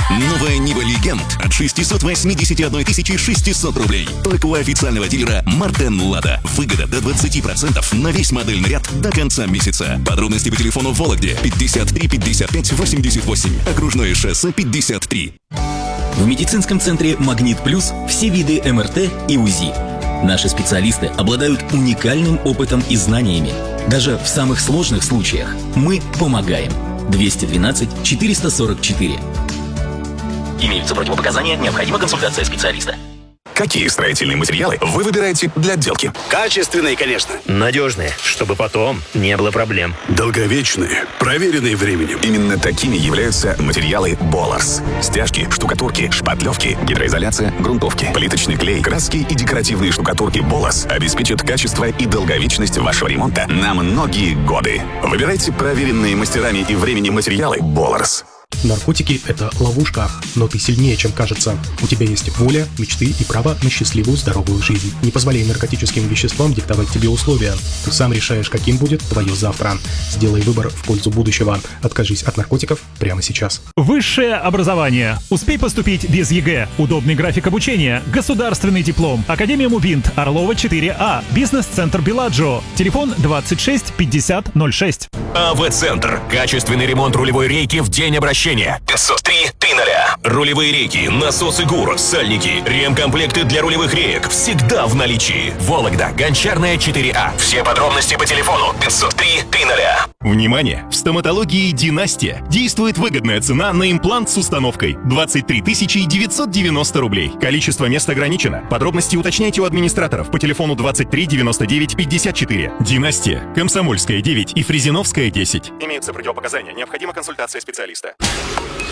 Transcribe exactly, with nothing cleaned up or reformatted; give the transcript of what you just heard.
Новая Нива Легенд от шестьсот восемьдесят одна тысяча шестьсот рублей. Только у официального дилера Мартен Лада. Выгода до двадцати процентов на весь модельный ряд до конца месяца. Подробности по телефону в Вологде пятьдесят три пятьдесят пять восемьдесят восемь. Окружное шоссе пятьдесят три. В медицинском центре «Магнит Плюс» все виды эм эр тэ и УЗИ. Наши специалисты обладают уникальным опытом и знаниями. Даже в самых сложных случаях мы помогаем. двести двенадцать четыреста сорок четыре. Имеются противопоказания, необходима консультация специалиста. Какие строительные материалы вы выбираете для отделки? Качественные, конечно. Надежные, чтобы потом не было проблем. Долговечные, проверенные временем. Именно такими являются материалы Боларс. Стяжки, штукатурки, шпатлевки, гидроизоляция, грунтовки, плиточный клей, краски и декоративные штукатурки Боларс обеспечат качество и долговечность вашего ремонта на многие годы. Выбирайте проверенные мастерами и временем материалы Боларс. Наркотики – это ловушка, но ты сильнее, чем кажется. У тебя есть воля, мечты и право на счастливую, здоровую жизнь. Не позволяй наркотическим веществам диктовать тебе условия. Ты сам решаешь, каким будет твое завтра. Сделай выбор в пользу будущего. Откажись от наркотиков прямо сейчас. Высшее образование. Успей поступить без ЕГЭ. Удобный график обучения. Государственный диплом. Академия Мубинт. Орлова четыре А. Бизнес-центр Беладжо. Телефон двадцать шесть пятьдесят ноль шесть. АВ-центр. Качественный ремонт рулевой рейки в день обращения. пятьсот три триста. Рулевые рейки, насосы ГУР, сальники, ремкомплекты для рулевых реек всегда в наличии. Вологда, Гончарная четыре А. Все подробности по телефону пятьсот три триста. Внимание! В стоматологии «Династия» действует выгодная цена на имплант с установкой двадцать три тысячи девятьсот девяносто рублей. Количество мест ограничено. Подробности уточняйте у администраторов по телефону двадцать три девяносто девять пятьдесят четыре. «Династия», Комсомольская девять и Фрезеновская десять. Имеются противопоказания. Необходима консультация специалиста.